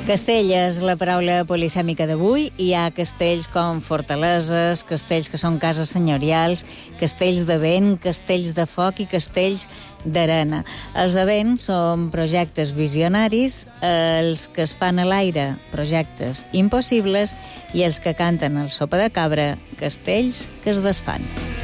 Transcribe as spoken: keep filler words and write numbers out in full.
Castell és la paraula polisèmica d'avui. Hi ha castells com fortaleses, castells que són cases senyorials, castells de vent, castells de foc i castells d'arena. Els de vent són projectes visionaris, els que es fan a l'aire, projectes impossibles, i els que canten el sopa de cabra, castells que es desfan.